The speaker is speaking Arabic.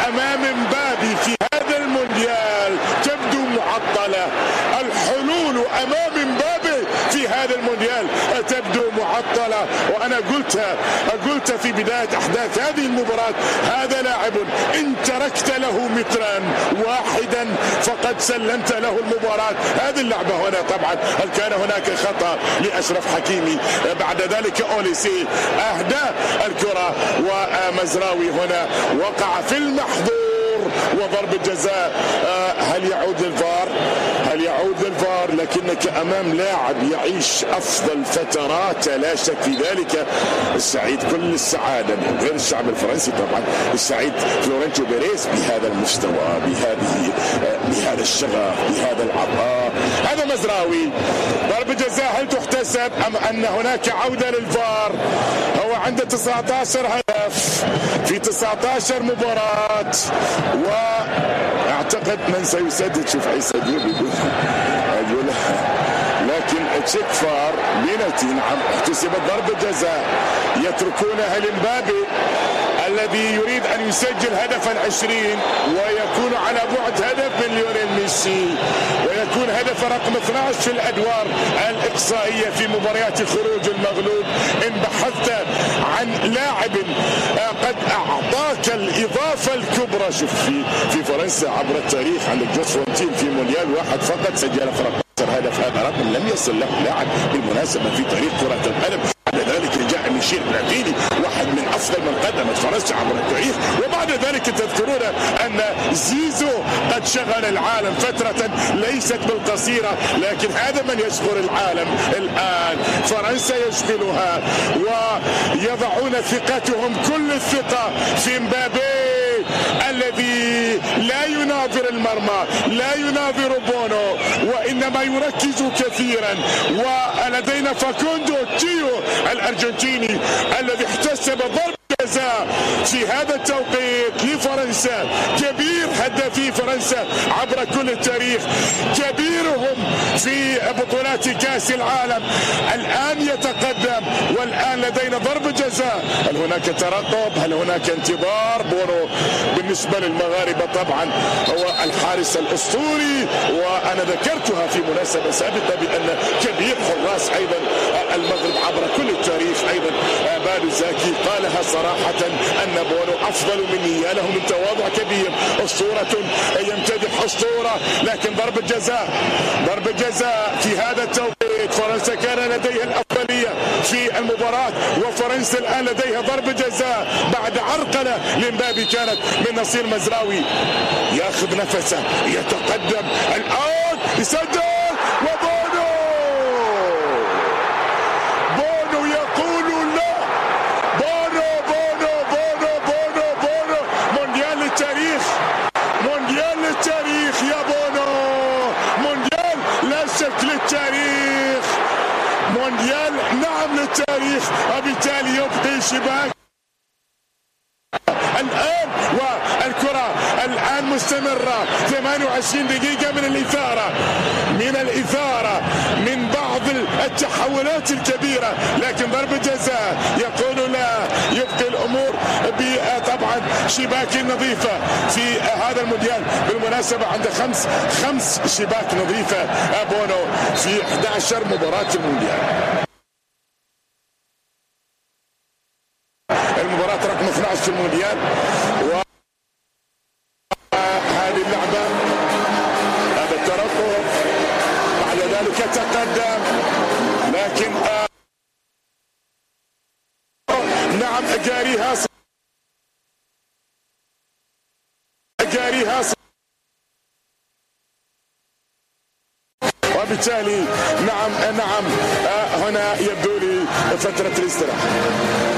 أمام مبابي في هذا المونديال تبدو معطلة. الحلول أمام مبابي في هذا المونديال تبدو معطلة. وأنا قلت في بداية أحداث هذه المباراة هذا لاعب إن تركت له مترا واحدا فقد سلمت له المباراة. هذه اللعبة هنا طبعا هل كان هناك خطأ لأشرف حكيمي؟ بعد ذلك أوليسي أهدى الكرة ومزراوي هنا وقع في المحظور وضرب جزاء. هل يعود للفار؟ هل يعود للفار؟ لكنك أمام لاعب يعيش أفضل فترات لا شك في ذلك. السعيد كل السعادة من غير الشعب الفرنسي طبعا، السعيد فلورنتينو بيريز بهذا المستوى، بهذا الشغف، بهذا العطاء. هذا مزراوي ضرب جزاء هل تحتسب أم أن هناك عودة للفار؟ هو عنده 19 هدف في 19 مباراة واعتقد من سيسدد. شوف عيسى يقول لكن تشيك فار بينالتي. نعم احتسبت ضربة جزاء يتركونها لمبابي الذي يريد أن يسجل هدفا 20 ويكون على بعد هدف من ليونيل ميسي ويكون هدف رقم 12 في الأدوار الإقصائية في مباريات خروج المغلوب. إن بحثت عن لاعب قد أعطاك الإضافة الكبرى. شوف في فرنسا عبر التاريخ عندك جوز فونتين في مونديال واحد فقط سجل فرق هدف. هذا رقم لم يصل له لاعب بالمناسبة في تاريخ كرة القدم. بعد ذلك جاء ميشيل بلاتيني واحد من افضل من قدمت فرنسا عبر التاريخ. وبعد ذلك تذكرون ان زيزو قد شغل العالم فترة ليست بالقصيرة، لكن هذا من يشغل العالم الان. فرنسا يشغلها ويضعون ثقتهم كل الثقة في مبابي الذي لا يناظر المرمى، لا يناظر بونو، وإنما يركز كثيرا. ولدينا فاكوندو تيو الأرجنتيني الذي احتسب ضربة جزاء في هذا التوقيت لفرنسا. كبير هدافي فرنسا عبر كل التاريخ، كبيرهم في بطولات كأس العالم. الآن يتقدم والآن لدينا ضربة جزاء. هل هناك ترقب؟ هل هناك انتظار؟ بونو بالنسبة للمغاربة طبعا هو الحارس الأسطوري، وأنا ذكرتها في مناسبة سابقة بأن كبير حراس أيضا المغرب عبر كل التاريخ أيضا بادو زاكي قالها صراحة أن بونو أفضل مني. له من تواضع كبير، أسطورة يمتدح أسطورة. لكن ضربة جزاء في هذا التوقيت. فرنسا كان لديها الأفضلية في المباراة وفرنسا الآن لديها ضربة جزاء بعد عرقلة لمبابي كانت من نصير مزراوي. ياخذ نفسه يتقدم الآن يسجل وبونو يقول لا. بونو مونديال للتاريخ يا بونو. مونديال لا شك للتاريخ، مونديال نعم للتاريخ، وبالتالي يبقي شباك الآن. والكرة الآن مستمرة 28 دقيقة من الإثارة من بعض التحولات الكبيرة، لكن ضربة جزاء يقول لا. يبقي الأمور طبعا شباك نظيفة في هذا المونديال. بالمناسبة عنده خمس شباك نظيفة بونو في 11 مباراة المونديال. المباراة رقم 12 في المونديال. وهذه اللعبة هذا الترقب بعد ذلك تقدم، لكن نعم جاريها وبالتالي نعم هنا يبدو لي فترة الاستراحة.